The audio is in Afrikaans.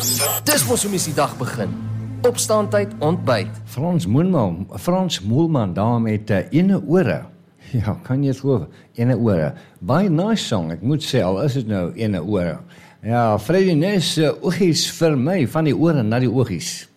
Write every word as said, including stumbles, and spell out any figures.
Dis mos hoe mens die dag begin. Opstaantyd, ontbyt. Frans Moelman, Frans Moelman daar met uh, ene ore. Ja, kan jy het glo, ene ore. Baie nice song, ek moet sê, al is dit nou ene ore. Ja, Freddie Ness, uh, oogies vir my, van die ore na die oogies.